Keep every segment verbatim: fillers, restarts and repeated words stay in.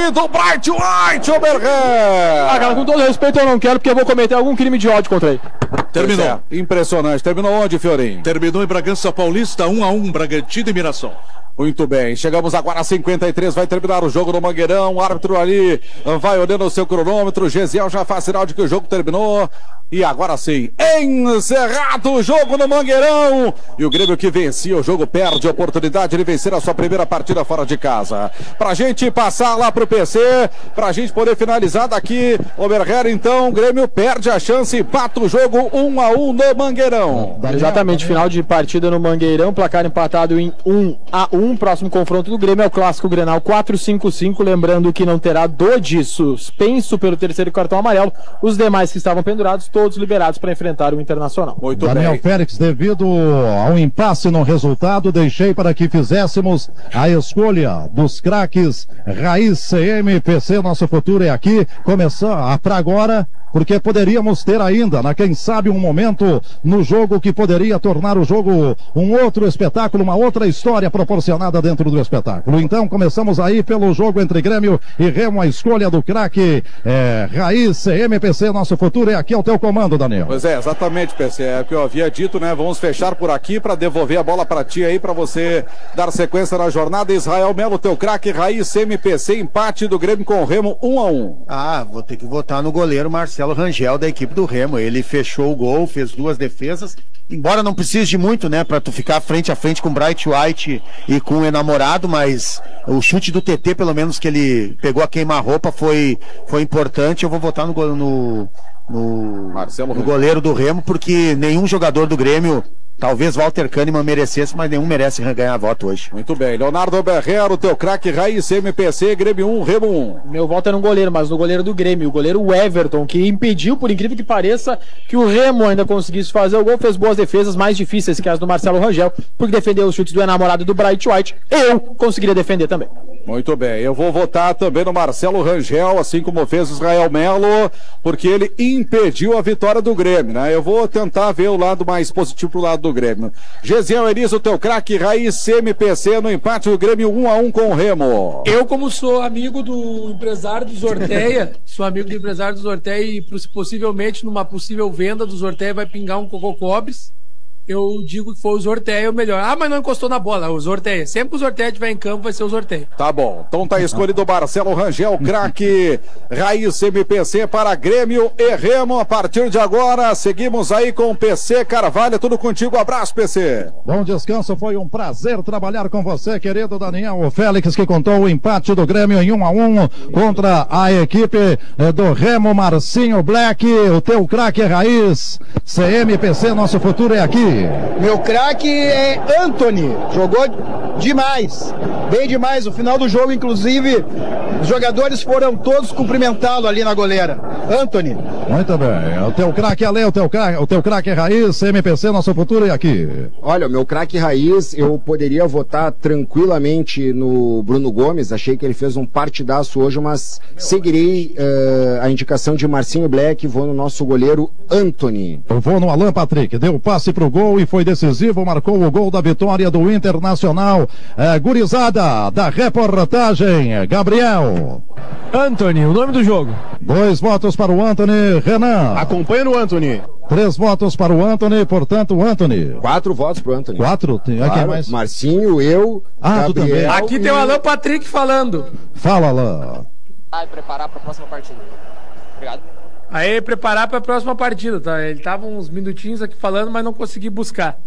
time do Bright White, Oberger. Ah, cara, com todo respeito eu não quero, porque eu vou cometer algum crime de ódio contra ele. Terminou. É, impressionante. Terminou onde, Fiorinho? Terminou em Bragança Paulista, um a um, Bragantino e Mirassol. Muito bem, chegamos agora a cinquenta e três, vai terminar o jogo no Mangueirão, o árbitro ali vai olhando o seu cronômetro, o Gesiel já faz sinal de que o jogo terminou. E agora sim, encerrado o jogo no Mangueirão. E o Grêmio que vencia o jogo perde a oportunidade de vencer a sua primeira partida fora de casa. Pra gente passar lá pro P C, pra gente poder finalizar daqui, Oberger, então, o Grêmio perde a chance, empata o jogo um a um no Mangueirão. Exatamente, final de partida no Mangueirão, placar empatado em um a um. Próximo confronto do Grêmio é o clássico Grenal quatro cinco cinco, lembrando que não terá Dodi suspenso pelo terceiro cartão amarelo. Os demais que estavam pendurados, todos liberados para enfrentar o Internacional. Muito Daniel bem. Félix, devido ao impasse no resultado, deixei para que fizéssemos a escolha dos craques Raiz C M P C. Nosso futuro é aqui. Começar para agora, porque poderíamos ter ainda, na quem sabe, um momento no jogo que poderia tornar o jogo um outro espetáculo, uma outra história proporcionada dentro do espetáculo. Então, começamos aí pelo jogo entre Grêmio e Remo, a escolha do craque é, Raiz C M P C. Nosso futuro é aqui, ao teu comando, Daniel. Pois é, exatamente, P C, é o que eu havia dito, né? Vamos fechar por aqui para devolver a bola para ti aí, para você dar sequência na jornada. Israel Melo, teu craque Raiz C M P C, empate do Grêmio com o Remo um a um. Ah, vou ter que votar no goleiro Marcelo Rangel da equipe do Remo. Ele fechou o gol, fez duas defesas, embora não precise de muito, né, pra tu ficar frente a frente com o Bright White e com o enamorado, mas o chute do T T, pelo menos que ele pegou a queima-roupa, foi, foi importante. Eu vou votar no, no, no, Marcelo no goleiro do Remo, porque nenhum jogador do Grêmio, talvez Walter Kahneman merecesse, mas nenhum merece ganhar voto hoje. Muito bem, Leonardo Oberger, o teu craque Raiz C M P C, Grêmio um, Remo um. Meu voto é no goleiro, mas no goleiro do Grêmio, o goleiro Everton, que impediu, por incrível que pareça, que o Remo ainda conseguisse fazer o gol, fez boas defesas mais difíceis que as do Marcelo Rangel, porque defendeu os chutes do enamorado do Bright White. Eu conseguiria defender também. Muito bem, eu vou votar também no Marcelo Rangel, assim como fez Israel Melo, porque ele impediu a vitória do Grêmio, né? Eu vou tentar ver o lado mais positivo pro lado do Grêmio. Gesiel Elis, o teu craque Raiz C M P C no empate do Grêmio um a um com o Remo. Eu, como sou amigo do empresário do Zorteia, sou amigo do empresário do Zorteia e possivelmente numa possível venda do Zorteia vai pingar um Cocô Cobres, eu digo que foi o Zorteia o melhor. Ah, mas não encostou na bola, o Zorteia. Sempre que o Zorteia estiver em campo vai ser o Zorteia. Tá bom, então tá escolhido o Marcelo Rangel, craque Raiz C M P C para Grêmio e Remo. A partir de agora, seguimos aí com o P C Carvalho, tudo contigo, abraço, P C. Bom descanso, foi um prazer trabalhar com você, querido Daniel Félix, que contou o empate do Grêmio em um a um contra a equipe do Remo. Marcinho Black, o teu craque Raiz C M P C, nosso futuro é aqui. Meu craque é Anthony, jogou demais, bem demais. O final do jogo, inclusive, os jogadores foram todos cumprimentá-lo ali na goleira. Anthony. Muito bem, o teu craque Ale, o teu craque, o teu craque Raiz, C M P C, nosso futuro é aqui. Olha, o meu craque Raiz, eu poderia votar tranquilamente no Bruno Gomes, achei que ele fez um partidaço hoje, mas seguirei uh, a indicação de Marcinho Black, vou no nosso goleiro Anthony. Eu vou no Alan Patrick, deu o passe pro gol e foi decisivo, marcou o gol da vitória do Internacional. É, gurizada da reportagem, Gabriel. Anthony, o nome do jogo. Dois votos para o Anthony. Renan. Acompanha no Anthony. Três votos para o Anthony, portanto o Anthony. Quatro votos para o Anthony. Quatro? Tem claro, quem mais? Marcinho, eu, ah, Gabriel. Tu também. Aqui e... tem o Alan Patrick falando. Fala, Alan. Vai preparar para a próxima partida. Obrigado. Aí, preparar para a próxima partida, tá? Ele tava uns minutinhos aqui falando, mas não consegui buscar.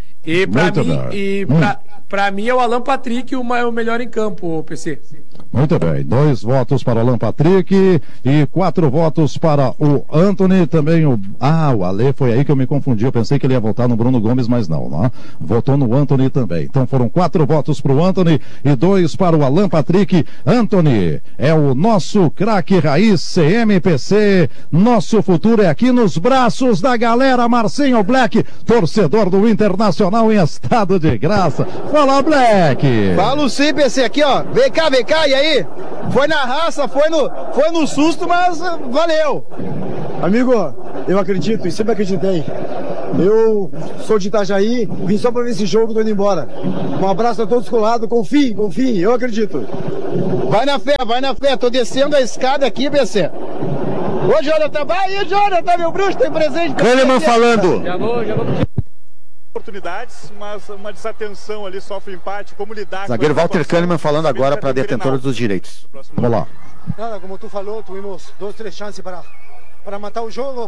E pra Muito mim, e pra, pra mim é o Alan Patrick o, o melhor em campo, P C. Muito bem, dois votos para o Alan Patrick e quatro votos para o Anthony, também o... Ah, o Ale, foi aí que eu me confundi, eu pensei que ele ia votar no Bruno Gomes, mas não, não. Votou no Anthony também. Então foram quatro votos para o Anthony e dois para o Alan Patrick. Anthony é o nosso craque Raiz C M P C, nosso futuro é aqui nos braços da galera. Marcinho Black, torcedor do Internacional em estado de graça. Fala, Black! Falo sim, P C, aqui ó, vem cá, vem cá, e aí? Foi na raça, foi no, foi no susto, mas valeu! Amigo, eu acredito e sempre acreditei Eu sou de Itajaí, vim só pra ver esse jogo e tô indo embora. Um abraço a todos colados, confiem, confiem, eu acredito. Vai na fé, vai na fé, tô descendo a escada aqui, B C. Ô, Jonathan, vai aí, Jonathan, meu bruxo, tem presente. Kahneman falando. Já vou, já vou. Oportunidades, mas uma desatenção ali, sofre empate. Como lidar Zagueiro com a Walter Kahneman falando agora para detentora dos direitos. Vamos lá. Nada, como tu falou, tuvimos duas, três chances para, para matar o jogo.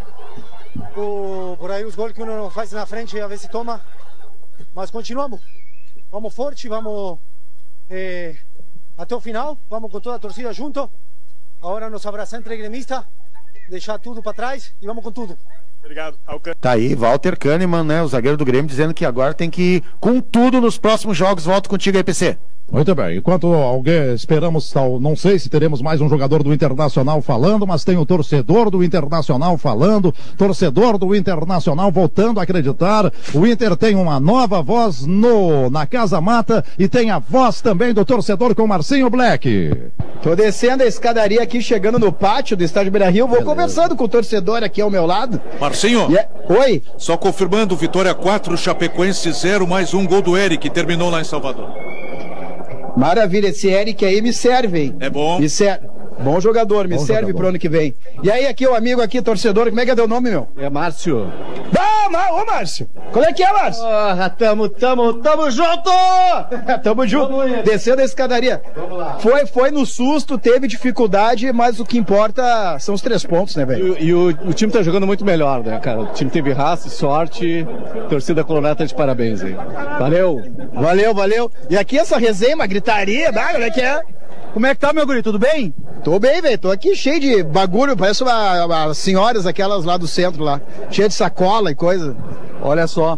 O, por aí os gols que uno não faz na frente, a ver se toma. Mas continuamos. Vamos forte, vamos eh, até o final. Vamos com toda a torcida junto. Agora nos abraçar entre gremistas, deixar tudo para trás e vamos com tudo. Obrigado. Tá aí, Walter Kahneman, né, o zagueiro do Grêmio, dizendo que agora tem que ir com tudo nos próximos jogos. Volto contigo aí, P C. Muito bem, enquanto alguém esperamos, tal, não sei se teremos mais um jogador do Internacional falando, mas tem o torcedor do Internacional falando, torcedor do Internacional voltando a acreditar. O Inter tem uma nova voz no, na Casa Mata e tem a voz também do torcedor com Marcinho Black. Tô descendo a escadaria aqui, chegando no pátio do Estádio Beira-Rio, vou Beleza. conversando com o torcedor aqui ao meu lado. Marcinho, é... Oi. Só confirmando, Vitória quatro, Chapecoense zero, mais um gol do Eric, terminou lá em Salvador. Maravilha, esse Eric aí me serve, hein? É bom. Me serve. Bom jogador, me bom serve jogador. pro ano que vem. E aí, aqui o amigo aqui, torcedor, como é que é teu nome, meu? É Márcio. Ah, ô Márcio! Qual é que é, Márcio? Porra, tamo, tamo, tamo junto! Tamo junto. Descendo a escadaria. Vamos lá. Foi, foi no susto, teve dificuldade, mas o que importa são os três pontos, né, velho? E, e o, o time tá jogando muito melhor, né, cara? O time teve raça, sorte, torcida colorada tá de parabéns aí. Valeu! Valeu, valeu. E aqui essa resenha, uma gritaria, né? Como é que é? Como é que tá, meu guri? Tudo bem? Tô bem, velho. Tô aqui cheio de bagulho. Parece uma, uma senhoras aquelas lá do centro lá. Cheia de sacola e coisa. Olha só.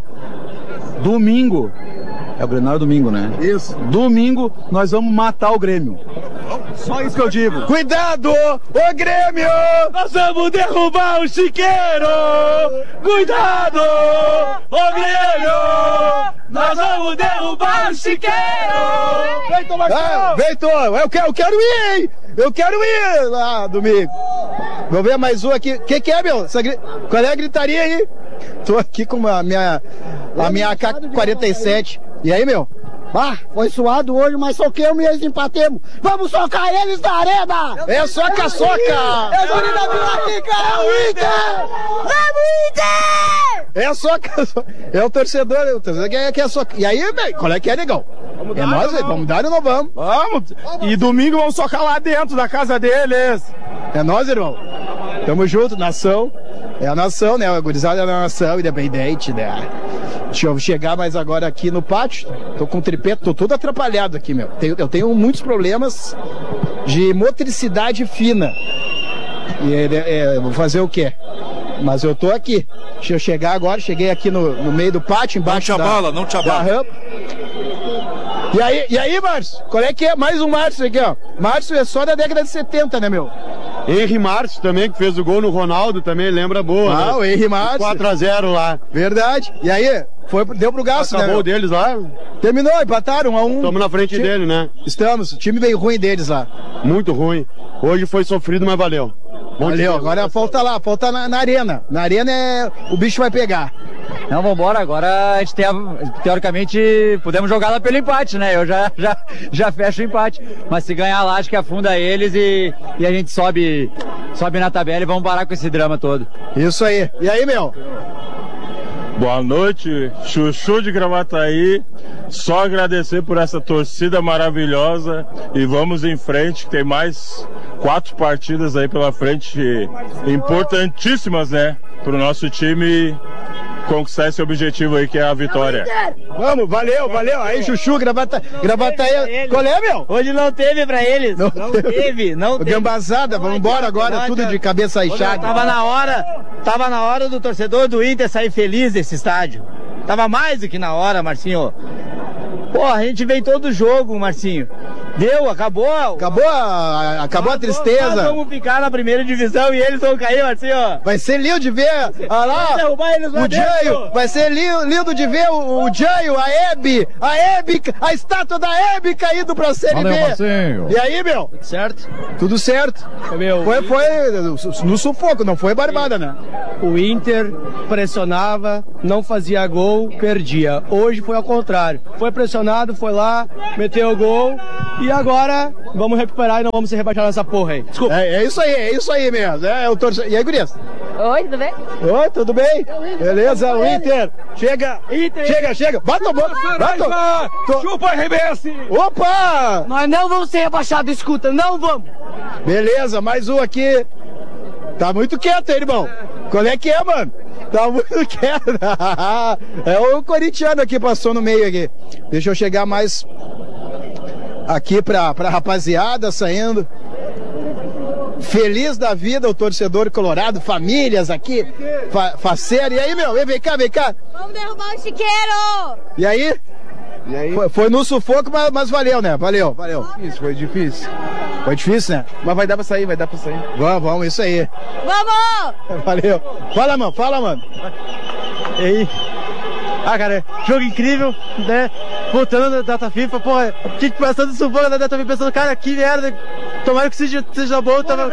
Domingo. É o Grenal domingo, né? Isso. Domingo nós vamos matar o Grêmio. Só isso que eu digo. Cuidado, ô Grêmio! Nós vamos derrubar o Chiqueiro! Cuidado, ô Grêmio! Nós vamos derrubar o Chiqueiro! Vem, Tomás! Ah, vem, Tom! Eu quero, eu quero ir, hein? Eu quero ir lá, domingo. Vou ver mais um aqui. O que, que é, meu? Essa gri... Qual é a gritaria aí? Tô aqui com a minha, a minha A K quarenta e sete. E aí, meu? Ah, foi suado hoje, mas soquemos e eles empatemos. Vamos socar eles na arena! É soca-soca! É o Guri da Vila Rica! É o Inter! Vamos, Inter! É soca-soca! É o torcedor, o torcedor que é, que é soca. E aí, velho, qual é que é, negão? Vamos é nós, velho, vamos dar ou não vamos? Vamos! E domingo vamos socar lá dentro da casa deles! É nós, irmão! Tamo junto, nação! É a nação, né? A gurizada é a nação, independente, né? Deixa eu chegar mais agora aqui no pátio. Tô com tripé, tô todo atrapalhado aqui, meu. Tenho, eu tenho muitos problemas de motricidade fina. E é, é, vou fazer o quê? Mas eu tô aqui. Deixa eu chegar agora. Cheguei aqui no, no meio do pátio, embaixo não te da, abala, não te abala. da rampa. E aí, e aí, Márcio? Qual é que é? Mais um Márcio aqui, ó. Márcio é só da década de setenta, né, meu? Henri Márcio também, que fez o gol no Ronaldo, também lembra boa. Ah, né? o Henri Márcio. quatro a zero lá. Verdade. E aí, foi, deu pro gasto, Acabou né? Acabou deles lá. Terminou, empataram um a um. Estamos na frente time... dele, né? Estamos. O time veio ruim deles lá. Muito ruim. Hoje foi sofrido, mas valeu. Bom valeu. Agora falta lá, falta na, na arena. Na arena é... o bicho vai pegar. Não, vambora, agora a gente tem, teoricamente podemos jogar lá pelo empate, né? Eu já, já, já fecho o empate. Mas se ganhar lá, acho que afunda eles e, e a gente sobe, sobe na tabela e vamos parar com esse drama todo. Isso aí. E aí, meu? Boa noite, Chuchu de Gravataí. Só agradecer por essa torcida maravilhosa e vamos em frente, que tem mais quatro partidas aí pela frente importantíssimas, né? Para o nosso time conquistar esse objetivo aí que é a vitória. Vamos, valeu, valeu. Aí, Chuchu, Gravata, Gravataí. Qual é, meu? Hoje não teve pra eles. Não, não teve, não teve. Gambazada, vamos embora agora, tudo de cabeça inchada. Tava na hora, tava na hora do torcedor do Inter sair feliz desse estádio. Tava mais do que na hora, Marcinho. Pô, a gente vem todo jogo, Marcinho. Deu, acabou. Acabou a, acabou a tristeza. Nós vamos ficar na primeira divisão e eles vão cair, Marcinho. Vai ser lindo de ver. Olha lá, eles o Jaio. Vai ser lindo, lindo de ver o, o Jaio, a Hebe, a Hebe, a estátua da Hebe caindo pra Série Valeu, B. Marcinho. E aí, meu? Certo? Tudo certo. Meu, foi, foi no sufoco, não foi barbada, né? O Inter pressionava, não fazia gol, perdia. Hoje foi ao contrário. Foi pressionado, foi lá, meteu o gol e agora vamos recuperar e não vamos se rebaixar nessa porra aí. Desculpa. É, é isso aí, é isso aí mesmo. É, o torce... E aí, gurias? Oi, tudo bem? Oi, tudo bem? Beleza, o Inter. Chega, Inter. chega, chega. Bata o bota. Bata. Chupa, R B S. Opa! Nós não vamos ser rebaixados, escuta, não vamos. Beleza, mais um aqui. Tá muito quieto aí, irmão. Qual é que é, mano? Tá muito quieto. É o corintiano aqui, passou no meio aqui. Deixa eu chegar mais aqui pra, pra rapaziada saindo. Feliz da vida o torcedor colorado, famílias aqui, fa faceiro. E aí, meu? Vem cá, vem cá. Vamos derrubar o chiqueiro! E aí? E aí? Foi, foi no sufoco, mas, mas valeu, né? Valeu, valeu. Isso, foi difícil. Foi difícil, né? Mas vai dar pra sair, vai dar pra sair. Vamos, vamos, isso aí. Vamos! Valeu. Fala, mano, fala, mano. E aí? Ah, cara, jogo incrível, né? Voltando da data FIFA, porra, a gente passando sufoco da data FIFA, pensando, cara, que merda, tomara que seja, seja bom, tava...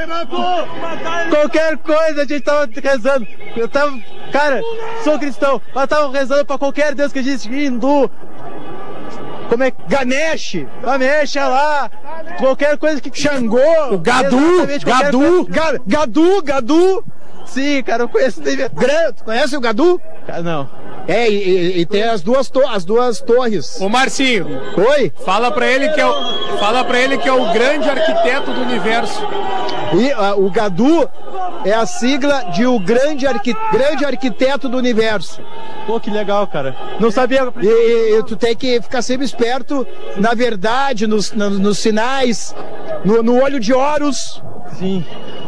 Qualquer coisa a gente tava rezando, eu tava, cara, sou cristão, mas tava rezando pra qualquer Deus que a gente, hindu, como é que... Ganesh, Ganesh, lá, qualquer coisa que... Xangô, o Gadu, Gadu, coisa... Gadu, Gadu, sim, cara, eu conheço o David. Tu conhece o Gadu? Cara, não. É, e, e, e tem as duas, to as duas torres. Ô Marcinho. Oi? Fala pra ele que é o, fala pra ele que é o grande arquiteto do universo. E uh, o Gadu é a sigla de o grande, arqui grande arquiteto do universo. Pô, que legal, cara. Não sabia. E, e, e tu tem que ficar sempre esperto na verdade, nos, nos, nos sinais, no, no olho de Horus. Sim.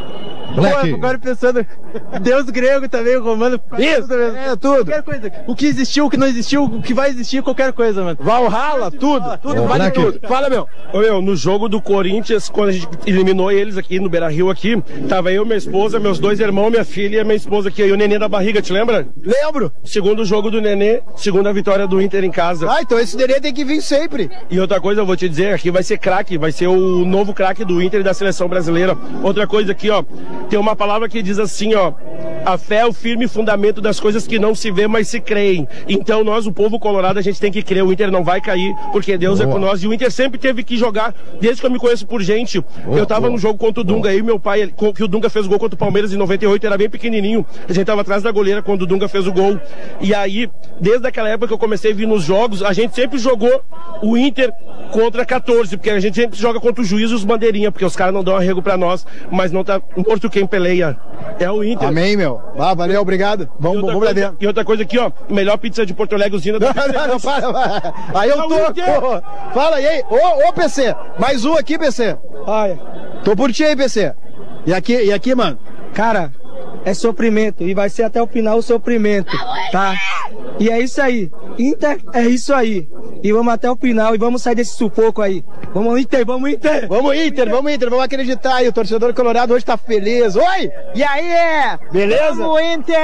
Black. Pô, agora pensando, Deus grego também, romano. Isso, é tudo. Qualquer coisa. O que existiu, o que não existiu, o que vai existir, qualquer coisa, mano. Valhalla, tudo. Tudo, Ô, vale Black. tudo. Fala, meu. Ô, meu, no jogo do Corinthians, quando a gente eliminou eles aqui no Beira-Rio aqui, tava eu, minha esposa, meus dois irmãos, minha filha e a minha esposa aqui, e o Nenê da barriga, te lembra? Lembro. Segundo jogo do Nenê, segunda vitória do Inter em casa. Ah, então esse Nenê tem que vir sempre. E outra coisa, eu vou te dizer, aqui vai ser craque, vai ser o novo craque do Inter e da seleção brasileira. Outra coisa aqui, ó, tem uma palavra que diz assim, ó, a fé é o firme fundamento das coisas que não se vê, mas se creem. Então nós, o povo colorado, a gente tem que crer, o Inter não vai cair, porque Deus boa. É com nós, e o Inter sempre teve que jogar, desde que eu me conheço por gente, boa, eu tava boa. no jogo contra o Dunga, aí meu pai, que o Dunga fez o gol contra o Palmeiras em noventa e oito, era bem pequenininho, a gente tava atrás da goleira quando o Dunga fez o gol, e aí, desde aquela época que eu comecei a vir nos jogos, a gente sempre jogou o Inter contra quatorze, porque a gente sempre joga contra o juiz e os bandeirinha, porque os caras não dão arrego pra nós, mas não tá morto quem peleia. É o Inter. Amém, meu. Ah, valeu, obrigado. Vamos, vamos coisa, lá dentro. E outra coisa aqui, ó. Melhor pizza de Porto Alegre, usina da... Não, não, não, para, para. Aí eu tô. Pô. Fala aí. Ô, ô, P C. Mais um aqui, P C. Olha. Tô por ti aí, P C. E aqui, e aqui, mano? Cara, é sofrimento. E vai ser até o final o sofrimento, tá? E é isso aí. Inter, é isso aí. E vamos até o final e vamos sair desse sufoco aí. Vamos Inter, vamos Inter. Vamos Inter, vamos Inter, vamos acreditar aí. O torcedor colorado hoje tá feliz. Oi! E aí? Beleza? Vamos Inter!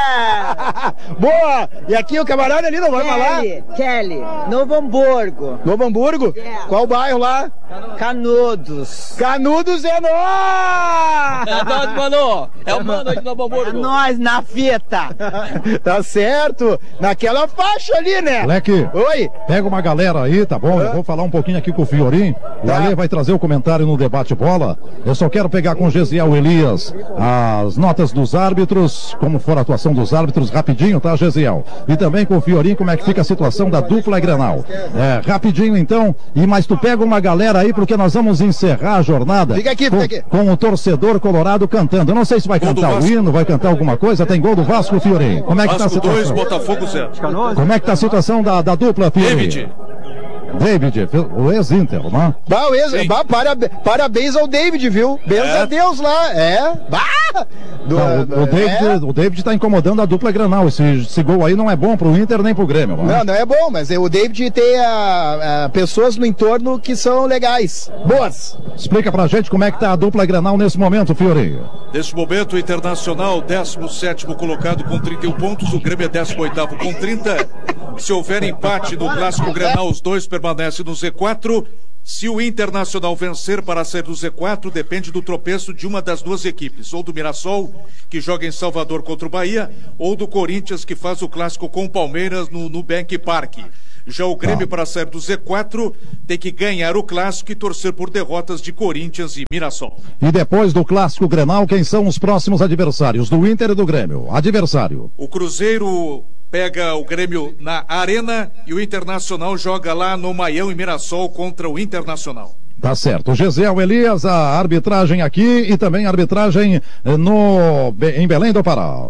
Boa! E aqui o camarada ali não vai falar? Kelly, Kelly, Novo Hamburgo. Novo Hamburgo? Yeah. Qual bairro lá? Canudos. Canudos é nós! É nós, mano! É o mano de Novo Hamburgo. É nós na fita. Tá certo. Naquela faixa ali, né? Moleque. Oi. Pega uma galera aí, tá bom? Eu vou falar um pouquinho aqui com o Fiorim. O tá. Ale vai trazer o comentário no debate bola. Eu só quero pegar com o Gesiel Elias as notas dos árbitros, como for a atuação dos árbitros, rapidinho, tá, Gesiel? E também com o Fiorim, como é que fica a situação da dupla Grenal. É, rapidinho então, e mas tu pega uma galera aí, porque nós vamos encerrar a jornada. Fica aqui, com, fica aqui. Com o torcedor colorado cantando. Eu não sei se vai gol cantar o hino, vai cantar alguma coisa. Tem gol do Vasco, Fiorim. Como é que Vasco tá a situação? dois, Botafogo zero. Como é que tá a situação da, da dupla, Fiorim? David. David, o ex-Inter, né? Bah, o ex, bah, parabéns, parabéns ao David, viu? Benza é. a Deus lá, é. Bah! Do, Não, do, o, o David, é... o David tá incomodando a dupla Granal. Esse, esse gol aí não é bom pro Inter nem pro Grêmio. Não, não, não é bom, mas o David tem a, a pessoas no entorno que são legais, boas. Explica pra gente como é que tá a dupla Granal nesse momento, Fiori. Nesse momento, o Internacional, décimo sétimo colocado com trinta e um pontos, o Grêmio é décimo oitavo com trinta. Se houver empate no Clássico Grenal, os dois permanecem no Z quatro. Se o Internacional vencer para sair do Z quatro, depende do tropeço de uma das duas equipes, ou do Mirassol, que joga em Salvador contra o Bahia, ou do Corinthians, que faz o clássico com o Palmeiras no Nubank Park. Já o Grêmio, para sair do Z quatro, tem que ganhar o clássico e torcer por derrotas de Corinthians e Mirassol. E depois do Clássico Grenal, quem são os próximos adversários do Inter e do Grêmio? Adversário. O Cruzeiro pega o Grêmio na Arena e o Internacional joga lá no Maião e Mirassol contra o Internacional. Tá certo. Gesiel Elias, a arbitragem aqui e também a arbitragem no, em Belém do Pará.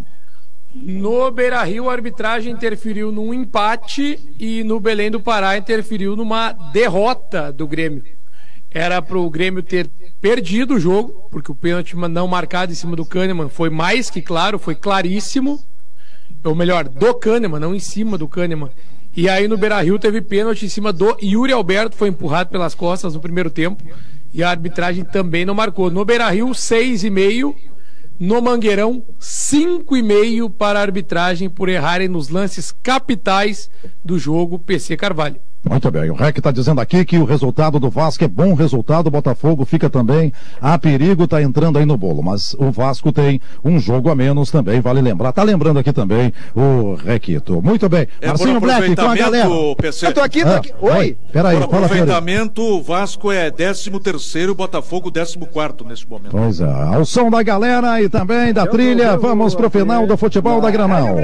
No Beira-Rio, a arbitragem interferiu num empate e no Belém do Pará interferiu numa derrota do Grêmio. Era para o Grêmio ter perdido o jogo, porque o pênalti não marcado em cima do Kahneman foi mais que claro, foi claríssimo. Ou melhor, do Kahneman, não em cima do Kahneman. E aí no Beira-Rio teve pênalti em cima do Yuri Alberto, foi empurrado pelas costas no primeiro tempo. E a arbitragem também não marcou. No Beira-Rio, seis e meio. No Mangueirão, cinco e meio para a arbitragem por errarem nos lances capitais do jogo P C Carvalho. Muito bem, o Rec está dizendo aqui que o resultado do Vasco é bom resultado, o Botafogo fica também a perigo, tá entrando aí no bolo, mas o Vasco tem um jogo a menos também, vale lembrar, tá lembrando aqui também o Requito. Muito bem, é Marcinho Black com a galera. P C. Eu tô aqui, tô ah, aqui. Oi. Oi. Peraí, por fala, aproveitamento, o Vasco é décimo terceiro, o Botafogo décimo quarto nesse momento. Pois é, ao som da galera e também da eu trilha, eu vamos pro final do futebol da Granal.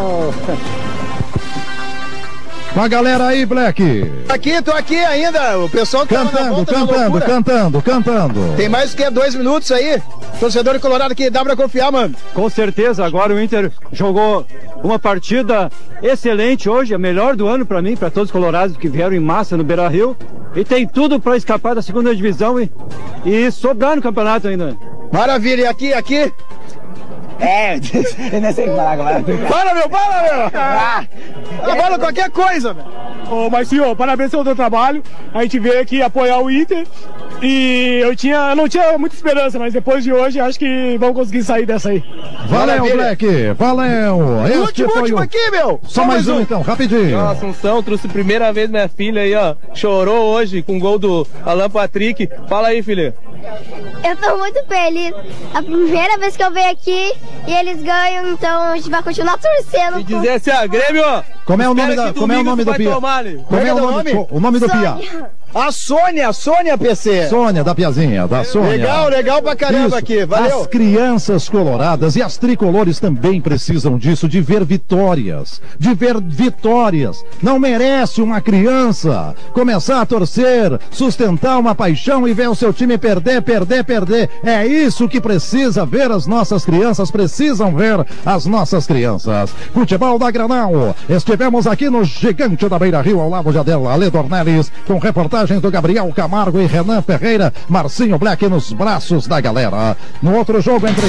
Com a galera aí, Black. Aqui, tô aqui ainda. O pessoal que cantando, cantando, cantando, cantando. Tem mais do que dois minutos aí. Torcedor colorado que dá pra confiar, mano. Com certeza, agora o Inter jogou uma partida excelente hoje, a melhor do ano pra mim, pra todos os colorados que vieram em massa no Beira-Rio. E tem tudo pra escapar da segunda divisão e, e sobrar no campeonato ainda. Maravilha, e aqui, aqui. É, eu não sei o que falar agora. Para, meu, para, meu! Ah, fala qualquer coisa, velho. Ô, Marcinho, parabéns pelo teu trabalho. A gente veio aqui apoiar o Inter. E eu tinha, eu não tinha muita esperança, mas depois de hoje acho que vamos conseguir sair dessa aí. Valeu, Black! Valeu! Este último, foi último o... aqui, meu! Só, Só mais um, um então, rapidinho. Ó, Assunção, trouxe primeira vez minha filha aí, ó. Chorou hoje com o gol do Alan Patrick. Fala aí, filha. Eu tô muito feliz. A primeira vez que eu venho aqui e eles ganham, então a gente vai continuar torcendo. E dizer assim, ó, Grêmio, ó. Como é o nome da, como é o nome do Pia? Como é o nome, o nome do Pia? A Sônia, Sônia P C. Sônia da Piazinha, da Sônia. Legal, legal pra caramba. Isso. Aqui, valeu. As crianças coloradas e as tricolores também precisam disso, de ver vitórias, de ver vitórias. Não merece uma criança começar a torcer, sustentar uma paixão e ver o seu time perder, perder, perder. É isso que precisa ver, as nossas crianças precisam ver as nossas crianças. Futebol da Granal. Estivemos aqui no Gigante da Beira-Rio, ao lado de Adela Ale Dornelles, com reportagem do Gabriel Camargo e Renan Ferreira, Marcinho Black nos braços da galera. No outro jogo entre...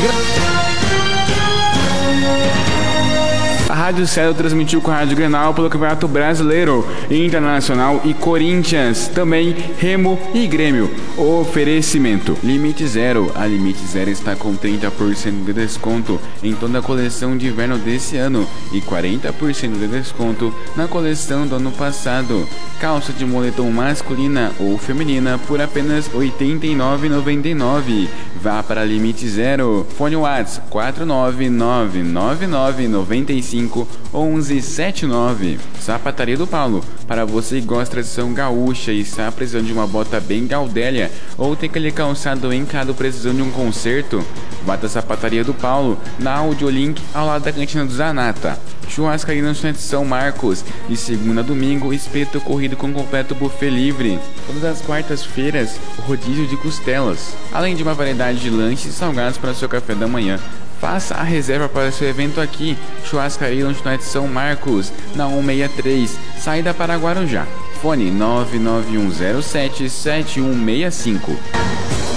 A Rádio Céu transmitiu com a Rádio Grenal pelo Campeonato Brasileiro, Internacional e Corinthians, também Remo e Grêmio. Oferecimento: Limite Zero. A Limite Zero está com trinta por cento de desconto em toda a coleção de inverno desse ano e quarenta por cento de desconto na coleção do ano passado. Calça de moletom masculina ou feminina por apenas oitenta e nove reais e noventa e nove centavos. Vá para Limite Zero. Fone WhatsApp quatro nove nove nove nove nove cinco um um sete nove. Sapataria do Paulo. Para você que gosta de tradição gaúcha e está precisando de uma bota bem gaudélia ou tem aquele calçado encado precisando de um concerto, vá da Sapataria do Paulo, na Audiolink ao lado da cantina do Zanata. Churrascaria no de São Marcos, de segunda a domingo, espeto corrido com completo buffet livre. Todas as quartas-feiras, rodízio de costelas, além de uma variedade de lanches e salgados para o seu café da manhã. Faça a reserva para seu evento aqui, Churrascaria Lanchonete São Marcos, na cento e sessenta e três, saída para Guarujá. Fone nove nove um zero sete sete um seis cinco.